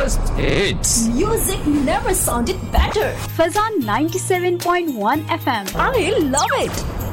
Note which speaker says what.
Speaker 1: Just hits.
Speaker 2: Music never sounded better.
Speaker 3: Fazan 97.1 FM.
Speaker 2: I love it.